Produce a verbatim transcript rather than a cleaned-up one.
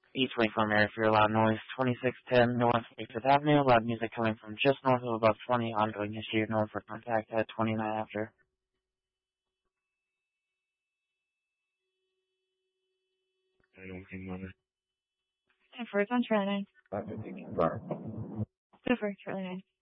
E twenty-four Merrifield, loud noise, twenty-six ten North eighth Avenue, loud music coming from just north of above twenty, ongoing issue, north for contact at twenty-nine after. I don't think mother. ten four, it's on Charlie nine. five fifty, bar. Go for Charlie nine.